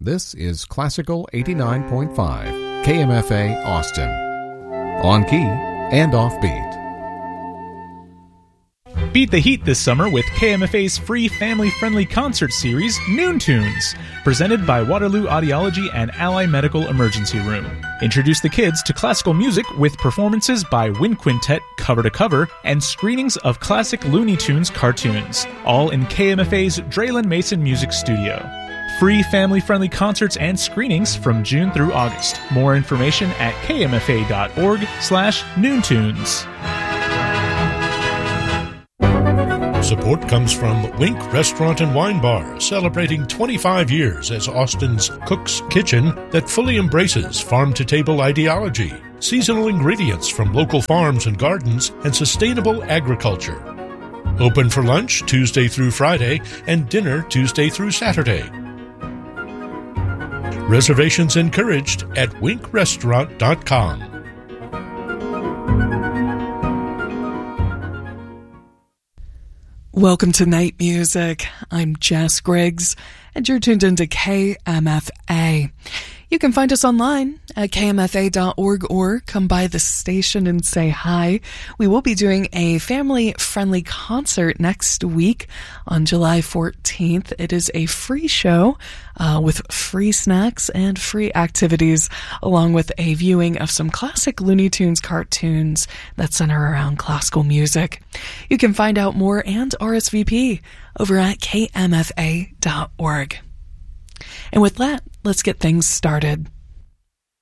This is Classical 89.5, KMFA Austin. On key and offbeat. Beat the heat this summer with KMFA's free family-friendly concert series, Noon Tunes, presented by Waterloo Audiology and Ally Medical Emergency Room. Introduce the kids to classical music with performances by Wind Quintet cover to cover and screenings of classic Looney Tunes cartoons, all in KMFA's Draylen Mason Music Studio. Free family-friendly concerts and screenings from June through August. More information at kmfa.org/noontunes. Support comes from Wink Restaurant and Wine Bar, celebrating 25 years as Austin's Cook's Kitchen that fully embraces farm-to-table ideology, seasonal ingredients from local farms and gardens, and sustainable agriculture. Open for lunch Tuesday through Friday and dinner Tuesday through Saturday. Reservations encouraged at winkrestaurant.com. Welcome to Night Music. I'm Jess Griggs, and you're tuned into KMFA. You can find us online at kmfa.org or come by the station and say hi. We will be doing a family-friendly concert next week on July 14th. It is a free show with free snacks and free activities, along with a viewing of some classic Looney Tunes cartoons that center around classical music. You can find out more and RSVP over at kmfa.org. And with that, let's get things started.